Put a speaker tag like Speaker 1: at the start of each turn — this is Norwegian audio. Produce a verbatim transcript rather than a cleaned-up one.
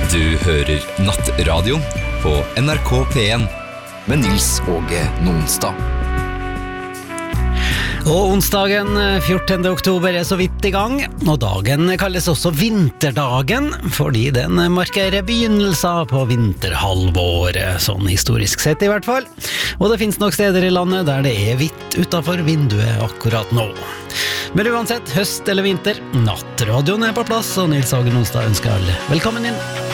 Speaker 1: Du hører Nattradio på N R K P en med Nils Åge Nonstad.
Speaker 2: Og onsdagen fjortende oktober er så vidt i gang, og dagen kalles også vinterdagen, fordi den markerer begynnelsen på vinterhalvåret, sånn historisk sett i hvert fall. Og det finnes nok steder i landet der det er hvitt utenfor vinduet akkurat nå. Men uansett, høst eller vinter, nattradioen er på plass, og Nils Åge Nonstad ønsker alle velkommen inn.